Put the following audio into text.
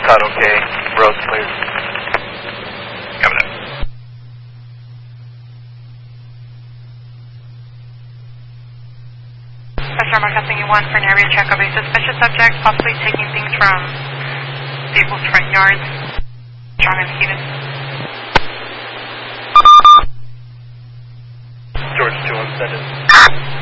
Title K, roads please. Coming in. Special Mark you 1 for an area check of a suspicious subject, possibly taking things from vehicle's front yards. John and Stephen. George 217.